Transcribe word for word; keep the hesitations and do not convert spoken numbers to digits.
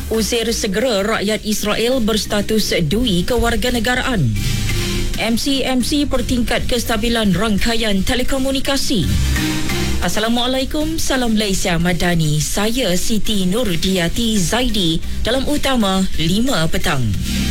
Usir segera rakyat Israel berstatus dui kewarganegaraan. M C M C pertingkat kestabilan rangkaian telekomunikasi. Assalamualaikum, salam Malaysia Madani. Saya Siti Nurdiati Zaidi dalam Utama lima petang.